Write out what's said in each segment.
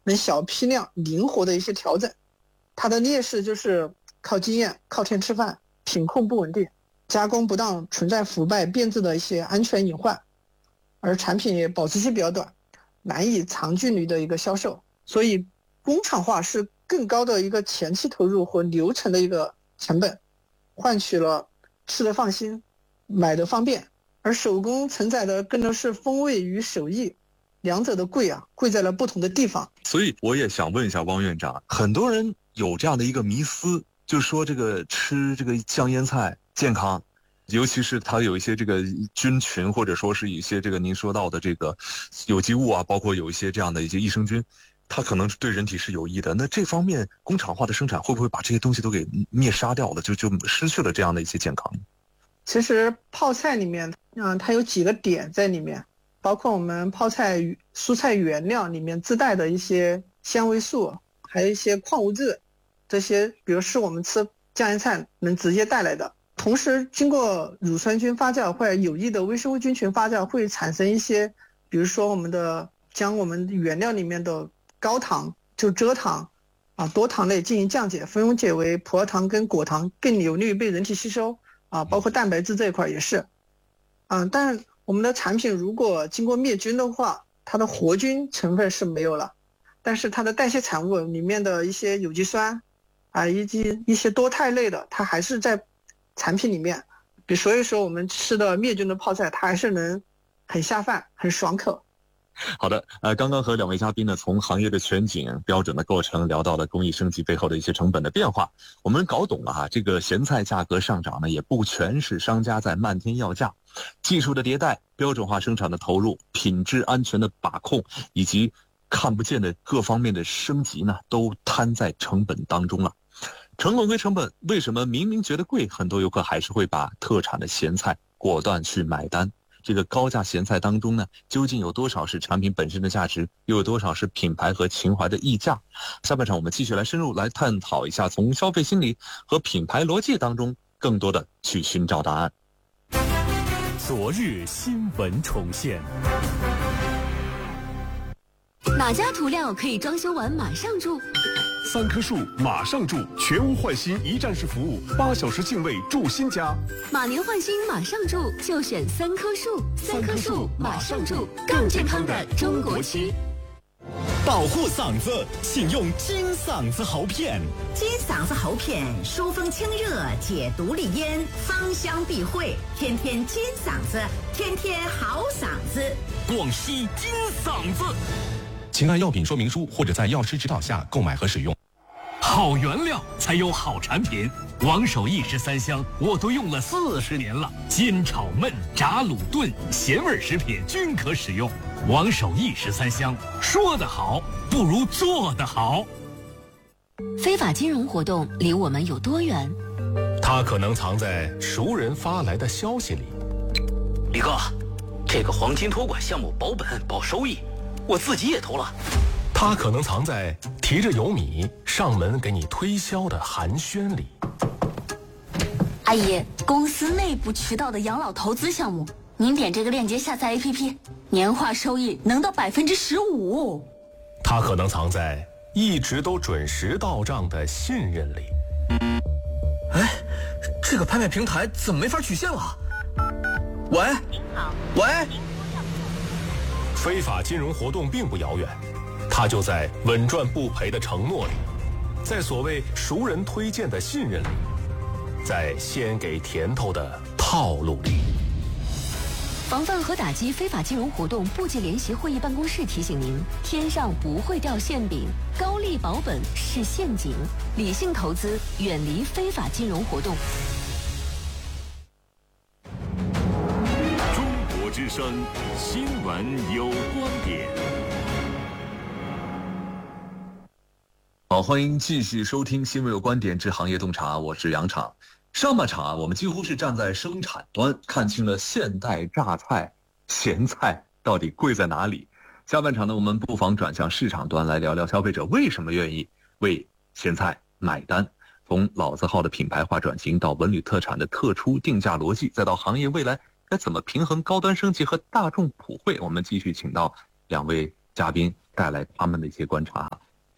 能小批量灵活的一些调整。它的劣势就是靠经验靠天吃饭，品控不稳定，加工不当，存在腐败变质的一些安全隐患，而产品也保质期比较短，难以长距离的一个销售。所以工厂化是更高的一个前期投入和流程的一个成本，换取了吃得放心买得方便。而手工承载的更多是风味与手艺，两者的贵在了不同的地方。 所以我也想问一下汪院长，很多人有这样的一个迷思，就是说这个吃这个酱腌菜健康，尤其是它有一些这个菌群，或者说是一些这个您说到的这个有机物啊，包括有一些这样的一些益生菌，它可能对人体是有益的。那这方面工厂化的生产会不会把这些东西都给灭杀掉了，就失去了这样的一些健康？ 其实泡菜里面它有几个点在里面，包括我们泡菜蔬菜原料里面自带的一些纤维素，还有一些矿物质，这些比如是我们吃酱腌菜能直接带来的。同时经过乳酸菌发酵或者有益的微生物菌群发酵，会产生一些比如说将我们原料里面的高糖就蔗糖多糖类进行降解，分解为葡萄糖跟果糖，更有利于被人体吸收包括蛋白质这一块也是但我们的产品如果经过灭菌的话，它的活菌成分是没有了，但是它的代谢产物里面的一些有机酸以及一些多肽类的，它还是在产品里面。所以说我们吃的灭菌的泡菜，它还是能很下饭很爽口。 好的，刚刚和两位嘉宾呢，从行业的全景、标准的构成聊到了工艺升级背后的一些成本的变化，我们搞懂了这个咸菜价格上涨呢，也不全是商家在漫天要价，技术的迭代、标准化生产的投入、品质安全的把控，以及看不见的各方面的升级呢，都摊在成本当中了。成本归成本，为什么明明觉得贵，很多游客还是会把特产的咸菜果断去买单？这个高价咸菜当中呢，究竟有多少是产品本身的价值，又有多少是品牌和情怀的溢价？下半场我们继续来深入来探讨一下，从消费心理和品牌逻辑当中更多的去寻找答案。 昨日新闻重现。 哪家涂料可以装修完马上住 ？3棵树马上住，全屋换新一站式服务，8小时净位住新家。 马年换新马上住，就选3棵树。3棵树马上住，更健康的中国区。 保护嗓子，请用金嗓子喉片。 金嗓子喉片疏风清热，解毒利咽，芳香避秽，天天金嗓子，天天好嗓子。 广西金嗓子。请按药品说明书或者在药师指导下购买和使用。好原料才有好产品，王守义13香我都用了40年了，煎炒焖炸卤炖咸味食品均可使用。王守义13香，说得好不如做得好。 非法金融活动离我们有多远？ 它可能藏在熟人发来的消息里。 李哥，这个黄金托管项目保本保收益，我自己也投了。 它可能藏在提着油米上门给你推销的寒暄里。 阿姨，公司内部渠道的养老投资项目，您点这个链接下载 APP， 年化收益能到15%。 它可能藏在一直都准时到账的信任里。 哎，这个拍卖平台怎么没法取现了？喂，您好，喂。 非法金融活动并不遥远，它就在稳赚不赔的承诺里，在所谓熟人推荐的信任里，在先给甜头的套路里。 防范和打击非法金融活动部级联席会议办公室提醒您：天上不会掉馅饼，高利保本是陷阱，理性投资，远离非法金融活动。 中国之声新闻有观点。 好，欢迎继续收听新闻有观点之行业洞察，我是杨厂。上半场我们几乎是站在生产端，看清了现代榨菜、咸菜到底贵在哪里。下半场呢，我们不妨转向市场端来聊聊消费者为什么愿意为咸菜买单。从老字号的品牌化转型到文旅特产的特殊定价逻辑，再到行业未来该怎么平衡高端升级和大众普惠，我们继续请到两位嘉宾带来他们的一些观察。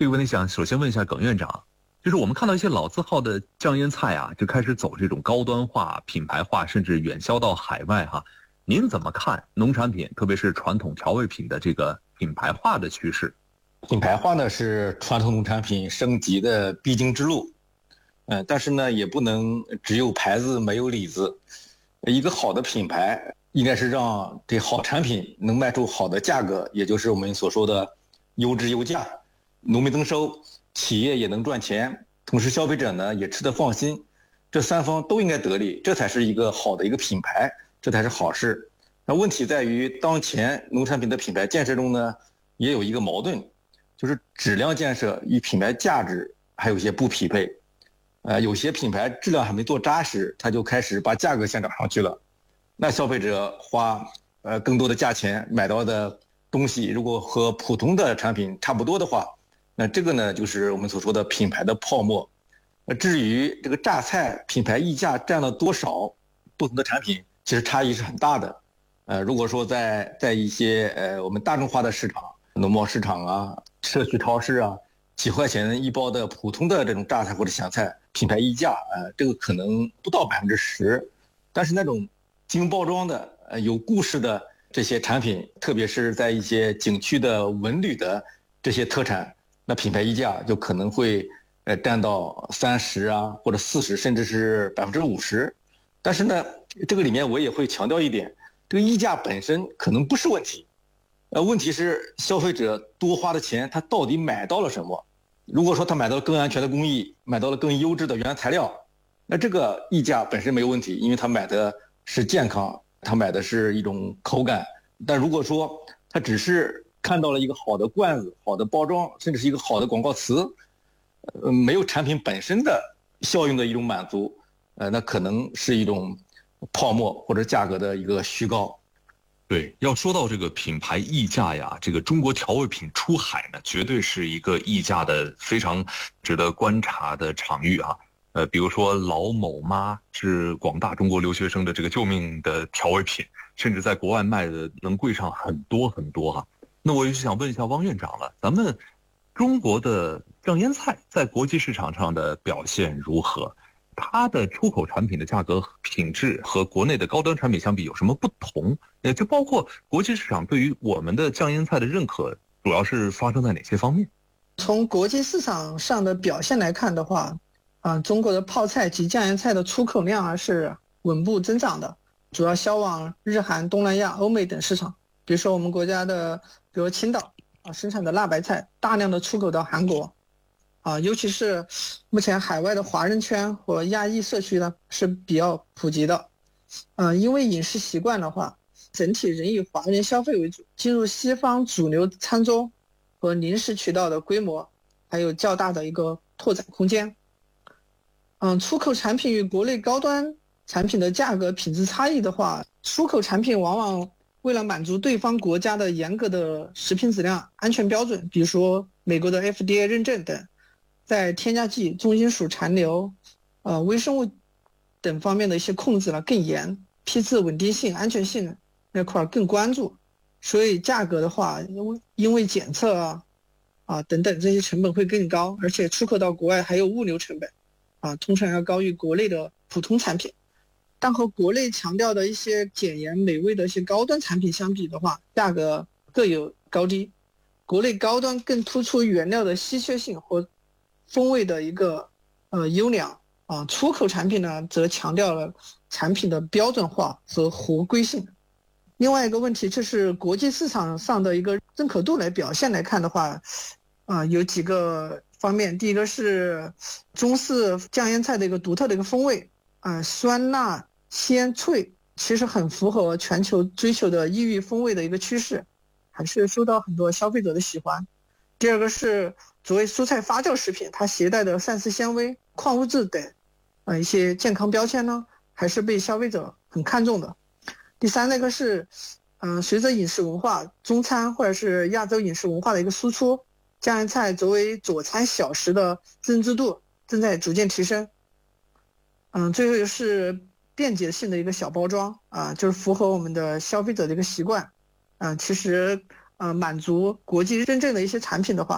这个问题想首先问一下耿院长，就是我们看到一些老字号的酱腌菜啊，就开始走这种高端化、品牌化，甚至远销到海外哈。您怎么看农产品，特别是传统调味品的这个品牌化的趋势？ 品牌化呢是传统农产品升级的必经之路，但是呢也不能只有牌子没有里子。一个好的品牌应该是让这好产品能卖出好的价格，也就是我们所说的优质优价，农民增收，企业也能赚钱，同时消费者呢也吃得放心，这三方都应该得利，这才是一个好的一个品牌，这才是好事。那问题在于当前农产品的品牌建设中呢，也有一个矛盾，就是质量建设与品牌价值还有一些不匹配。有些品牌质量还没做扎实，它就开始把价格先涨上去了，那消费者花更多的价钱买到的东西，如果和普通的产品差不多的话，那这个呢就是我们所说的品牌的泡沫。至于这个榨菜品牌溢价占了多少，不同的产品其实差异是很大的。如果说在一些我们大众化的市场，农贸市场啊、社区超市啊，几块钱一包的普通的这种榨菜或者香菜，品牌溢价，这个可能不到10%，但是那种精包装的、有故事的这些产品，特别是在一些景区的文旅的这些特产，那品牌溢价就可能会占到30%啊，或者40%，甚至是50%。但是呢，这个里面我也会强调一点，这个溢价本身可能不是问题，问题是消费者多花的钱，他到底买到了什么？如果说他买到了更安全的工艺，买到了更优质的原材料，那这个溢价本身没有问题，因为他买的是健康，他买的是一种口感。但如果说他只是看到了一个好的罐子、好的包装，甚至是一个好的广告词，没有产品本身的效用的一种满足，那可能是一种泡沫或者价格的一个虚高。 对，要说到这个品牌溢价呀，这个中国调味品出海呢，绝对是一个溢价的非常值得观察的场域啊。比如说老某妈是广大中国留学生的这个救命的调味品，甚至在国外卖的能贵上很多很多哈。那我就想问一下汪院长了，咱们中国的酱腌菜在国际市场上的表现如何？它的出口产品的价格品质和国内的高端产品相比有什么不同？也就包括国际市场对于我们的酱腌菜的认可，主要是发生在哪些方面？ 从国际市场上的表现来看的话，中国的泡菜及酱腌菜的出口量是稳步增长的，主要销往日韩、东南亚、欧美等市场。比如说我们国家的，比如青岛生产的辣白菜，大量的出口到韩国。尤其是目前海外的华人圈和亚裔社区呢是比较普及的，因为饮食习惯的话，整体仍以华人消费为主，进入西方主流餐桌和零食渠道的规模还有较大的一个拓展空间。出口产品与国内高端产品的价格品质差异的话，出口产品往往为了满足对方国家的严格的食品质量安全标准，比如说美国的 FDA 认证等，在添加剂、重金属残留、微生物等方面的一些控制呢更严，批次稳定性、安全性那块更关注，所以价格的话，因为检测等等这些成本会更高，而且出口到国外还有物流成本通常要高于国内的普通产品。但和国内强调的一些简言美味的一些高端产品相比的话，价格各有高低。国内高端更突出原料的稀缺性和风味的一个优良出口产品呢则强调了产品的标准化和合规性。另外一个问题就是国际市场上的一个认可度来表现来看的话，有几个方面。第一个是中式酱腌菜的一个独特的一个风味，酸辣鲜脆，其实很符合全球追求的异域风味的一个趋势，还是受到很多消费者的喜欢。第二个是作为蔬菜发酵食品，它携带的膳食纤维、矿物质等一些健康标签呢，还是被消费者很看重的。第三个是随着饮食文化、中餐或者是亚洲饮食文化的一个输出，酱腌菜作为佐餐小食的认知度正在逐渐提升。最后是便捷性的一个小包装就是符合我们的消费者的一个习惯。其实满足国际认证的一些产品的话，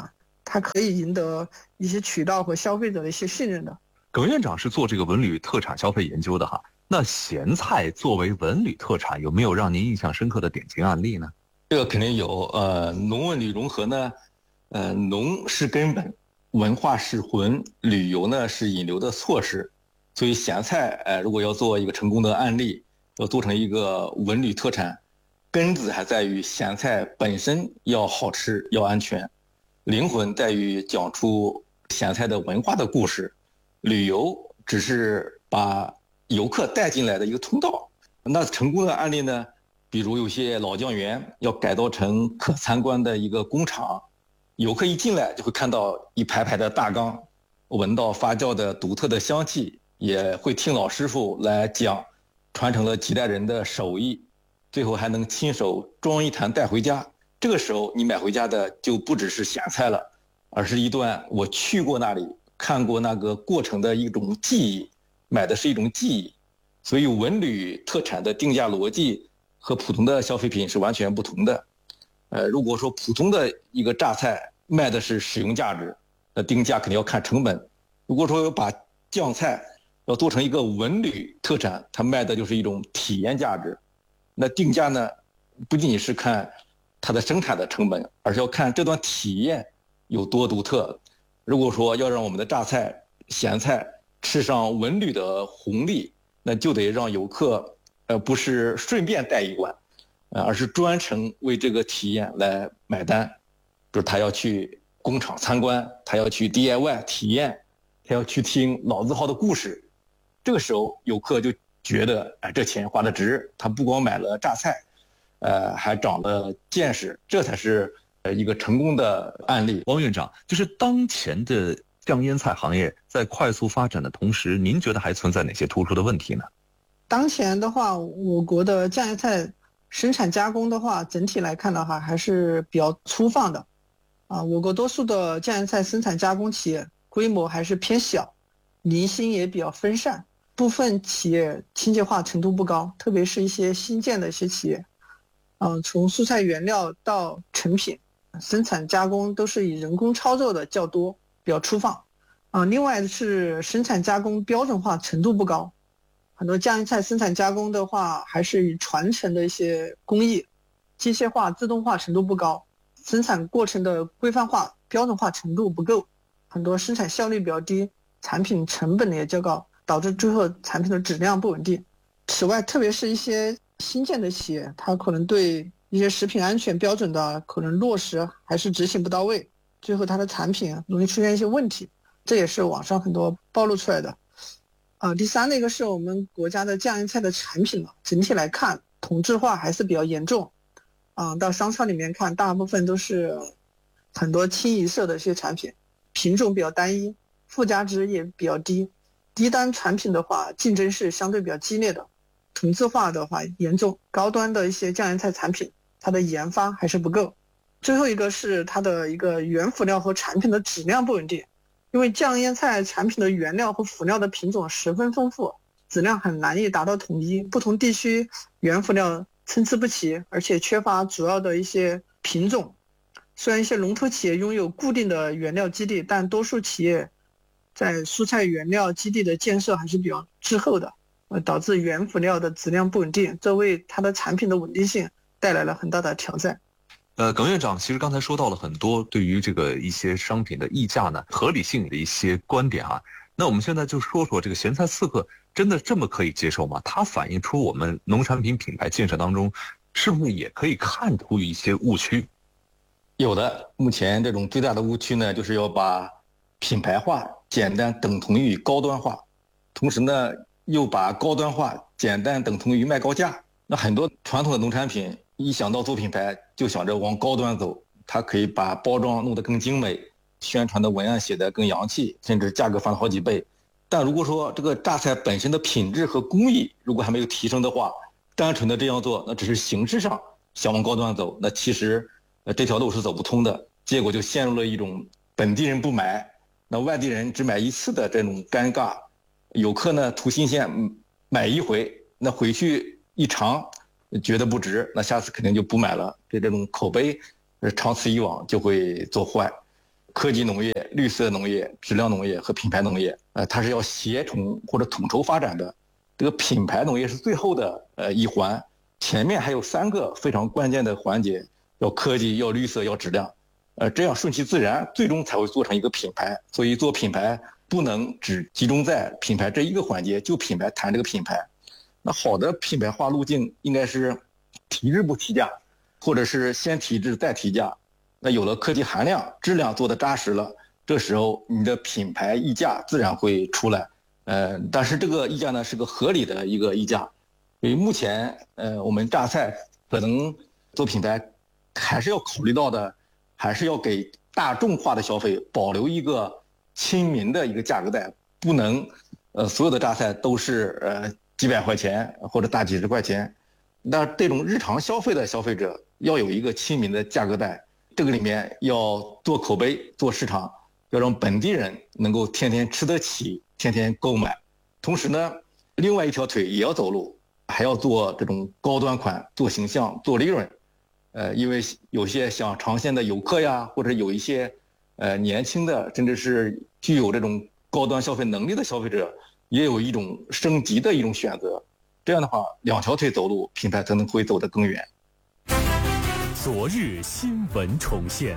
它可以赢得一些渠道和消费者的一些信任的。 耿院长是做这个文旅特产消费研究的哈，那咸菜作为文旅特产，有没有让您印象深刻的典型案例呢？ 这个肯定有。农文旅融合呢，农是根本，文化是魂，旅游呢是引流的措施。所以咸菜，如果要做一个成功的案例，要做成一个文旅特产，根子还在于咸菜本身要好吃，要安全，灵魂在于讲出咸菜的文化的故事。旅游只是把游客带进来的一个通道。那成功的案例呢，比如有些老酱园要改造成可参观的一个工厂，游客一进来就会看到一排排的大缸，闻到发酵的独特的香气，也会听老师傅来讲，传承了几代人的手艺，最后还能亲手装一坛带回家。这个时候你买回家的就不只是咸菜了，而是一段我去过那里看过那个过程的一种记忆，买的是一种记忆。所以文旅特产的定价逻辑和普通的消费品是完全不同的。如果说普通的一个榨菜卖的是使用价值，那定价肯定要看成本。如果说把酱菜要做成一个文旅特产，它卖的就是一种体验价值。那定价呢，不仅仅是看它的生产的成本，而是要看这段体验有多独特。如果说要让我们的榨菜、咸菜吃上文旅的红利，那就得让游客，不是顺便带一碗，而是专程为这个体验来买单。比如他要去工厂参观，他要去 DIY 体验，他要去听老字号的故事。这个时候游客就觉得，这钱花得值，他不光买了榨菜，还长了见识，这才是一个成功的案例。 汪院长，就是当前的酱腌菜行业在快速发展的同时，您觉得还存在哪些突出的问题呢？ 当前的话，我国的酱腌菜生产加工的话，整体来看的话还是比较粗放的。我国多数的酱腌菜生产加工企业规模还是偏小，零星也比较分散，部分企业清洁化程度不高，特别是一些新建的一些企业。从蔬菜原料到成品，生产加工都是以人工操作的较多，比较粗放。另外是生产加工标准化程度不高，很多酱腌菜生产加工的话还是以传承的一些工艺，机械化、自动化程度不高，生产过程的规范化、标准化程度不够，很多生产效率比较低，产品成本也较高，导致最后产品的质量不稳定。此外，特别是一些新建的企业，它可能对一些食品安全标准的可能落实还是执行不到位，最后它的产品容易出现一些问题，这也是网上很多暴露出来的。第三个是我们国家的酱腌菜的产品整体来看同质化还是比较严重。到商超里面看，大部分都是很多清一色的一些产品，品种比较单一，附加值也比较低，低端产品的话竞争是相对比较激烈的，同质化的话严重，高端的一些酱腌菜产品它的研发还是不够。最后一个是它的一个原辅料和产品的质量不稳定，因为酱腌菜产品的原料和辅料的品种十分丰富，质量很难以达到统一，不同地区原辅料参差不齐，而且缺乏主要的一些品种。虽然一些龙头企业拥有固定的原料基地，但多数企业在蔬菜原料基地的建设还是比较滞后的，导致原辅料的质量不稳定，这为它的产品的稳定性带来了很大的挑战。 耿院长，其实刚才说到了很多对于这个一些商品的溢价呢合理性的一些观点啊。那我们现在就说说这个咸菜刺客真的这么可以接受吗？它反映出我们农产品品牌建设当中是不是也可以看出一些误区？ 有的，目前这种最大的误区呢，就是要把品牌化简单等同于高端化，同时呢又把高端化简单等同于卖高价。那很多传统的农产品一想到做品牌就想着往高端走，它可以把包装弄得更精美，宣传的文案写得更洋气，甚至价格翻了好几倍。但如果说这个榨菜本身的品质和工艺如果还没有提升的话，单纯的这样做，那只是形式上想往高端走，那其实这条路是走不通的，结果就陷入了一种本地人不买，那外地人只买一次的这种尴尬。游客呢图新鲜买一回，那回去一尝觉得不值，那下次肯定就不买了，这种口碑长此以往就会做坏。 科技农业、绿色农业、质量农业和品牌农业，它是要协同或者统筹发展的。这个品牌农业是最后的一环，前面还有3个非常关键的环节，要科技、要绿色、要质量，这样顺其自然，最终才会做成一个品牌。所以做品牌不能只集中在品牌这一个环节，就品牌谈这个品牌。那好的品牌化路径应该是提质不提价，或者是先提质再提价。那有了科技含量，质量做得扎实了，这时候你的品牌溢价自然会出来。但是这个溢价呢是个合理的一个溢价。因为目前我们榨菜可能做品牌还是要考虑到的，还是要给大众化的消费保留一个亲民的一个价格带，不能所有的榨菜都是几百块钱或者大几十块钱。那这种日常消费的消费者要有一个亲民的价格带，这个里面要做口碑、做市场，要让本地人能够天天吃得起、天天购买。同时呢，另外一条腿也要走路，还要做这种高端款、做形象、做利润。因为有些想尝鲜的游客呀，或者有一些年轻的，甚至是具有这种高端消费能力的消费者，也有一种升级的一种选择。这样的话，2条腿走路，品牌才能会走得更远。 昨日新闻重现。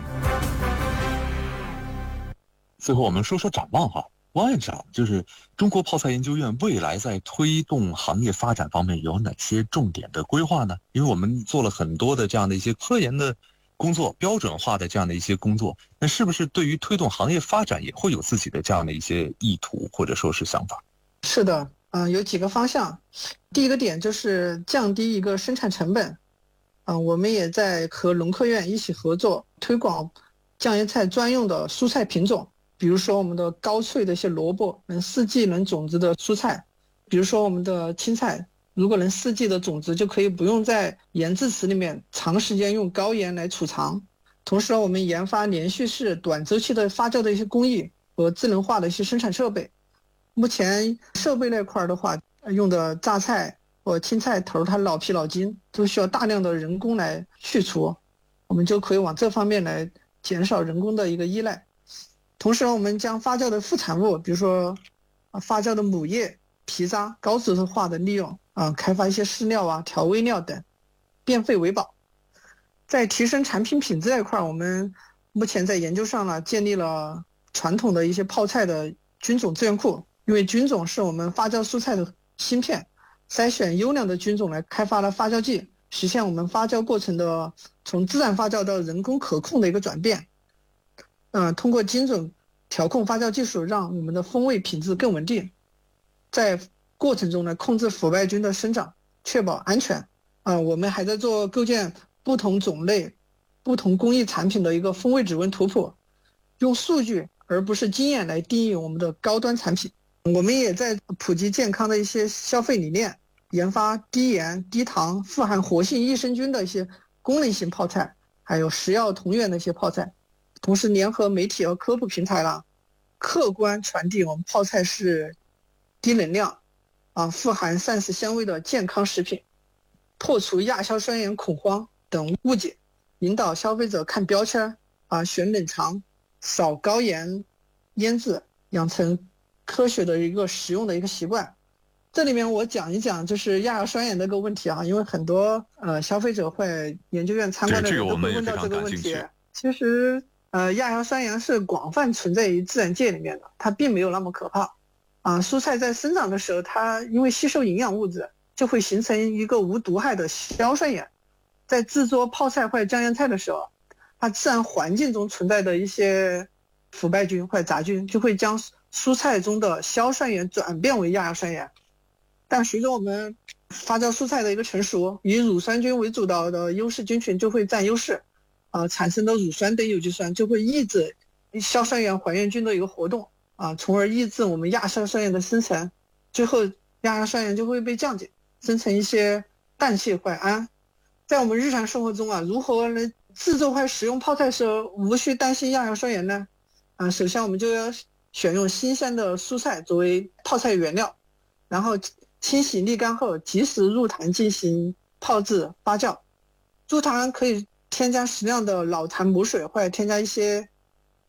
最后我们说说展望哈，王院长，就是中国泡菜研究院未来在推动行业发展方面有哪些重点的规划呢？因为我们做了很多的这样的一些科研的工作，标准化的这样的一些工作，那是不是对于推动行业发展也会有自己的这样的一些意图或者说是想法？ 是的，有几个方向。第一个点就是降低一个生产成本。我们也在和农科院一起合作，推广酱椰菜专用的蔬菜品种，比如说我们的高脆的一些萝卜，能4季能种植的蔬菜，比如说我们的青菜，如果能4季的种植，就可以不用在盐制池里面长时间用高盐来储藏。同时我们研发连续式短周期的发酵的一些工艺和智能化的一些生产设备。目前设备那块的话，用的榨菜或青菜头它老皮老筋都需要大量的人工来去除，我们就可以往这方面来减少人工的一个依赖。同时我们将发酵的副产物，比如说发酵的母叶、皮渣高质化的利用，开发一些饲料啊、调味料等，变废为宝。在提升产品品质这一块，我们目前在研究上呢，建立了传统的一些泡菜的菌种资源库，因为菌种是我们发酵蔬菜的芯片，筛选优良的菌种来开发了发酵剂，实现我们发酵过程的从自然发酵到人工可控的一个转变。通过精准调控发酵技术，让我们的风味品质更稳定，在过程中呢控制腐败菌的生长，确保安全。我们还在做构建不同种类、不同工艺产品的一个风味指纹图谱，用数据而不是经验来定义我们的高端产品。我们也在普及健康的一些消费理念，研发低盐、低糖、富含活性益生菌的一些功能性泡菜，还有食药同源的一些泡菜。同时联合媒体和科普平台了，客观传递我们泡菜是低能量富含膳食香味的健康食品，破除亚硝酸盐恐慌等误解，引导消费者看标签选冷藏，少高盐腌制，养成科学的一个食用的一个习惯。这里面我讲一讲就是亚硝酸盐这个问题因为很多消费者会研究院参观的人都会问到这个问题。其实亚硝酸盐是广泛存在于自然界里面的，它并没有那么可怕蔬菜在生长的时候，它因为吸收营养物质，就会形成一个无毒害的硝酸盐。在制作泡菜或者酱腌菜的时候，它自然环境中存在的一些腐败菌或者杂菌，就会将蔬菜中的硝酸盐转变为亚硝酸盐。但随着我们发酵蔬菜的一个成熟，以乳酸菌为主导的优势菌群就会占优势产生的乳酸等有机酸就会抑制硝酸盐还原菌的一个活动从而抑制我们亚硝酸盐的生成，最后亚硝酸盐就会被降解，生成一些氮气或胺。在我们日常生活中如何能制作或使用泡菜时无需担心亚硝酸盐呢？首先我们就要选用新鲜的蔬菜作为泡菜原料，然后清洗沥干后及时入坛进行泡制发酵。入坛可以添加适量的老坛母水，或者添加一些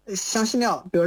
香辛料，比如